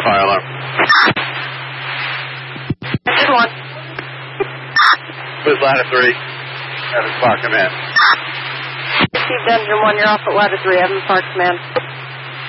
fire alarm. Engine 1. Who's ladder 3? Evans Park, command. Received engine 1, you're off at ladder 3, Evans Park, command.